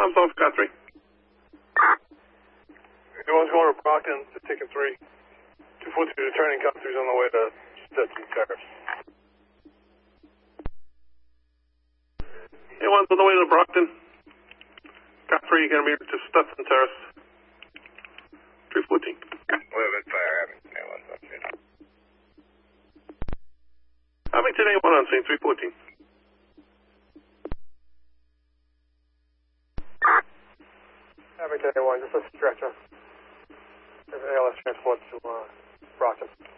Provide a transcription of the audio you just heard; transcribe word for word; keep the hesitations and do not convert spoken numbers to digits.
One South, car three. Everyone's going to Brockton to ticket three. two four two returning, car three's on the way to Stetson Terrace. Yeah, one's on the way to Brockton. Car three, you're going to be to Stetson Terrace. three fourteen. eleven fire, Abington, A one on scene. Abington A one on scene, three fourteen. Abington A one, just a stretcher. There's an A L S transport to uh, Brockton.